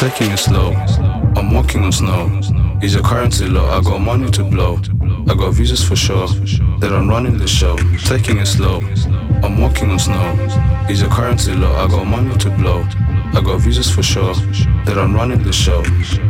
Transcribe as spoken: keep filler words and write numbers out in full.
taking it slow. I'm walking on snow. Is your currency low? I got money to blow. I got visas for sure. That I'm running the show. Taking it slow. I'm walking on snow. Is your currency low? I got money to blow. I got visas for sure. That I'm running the show.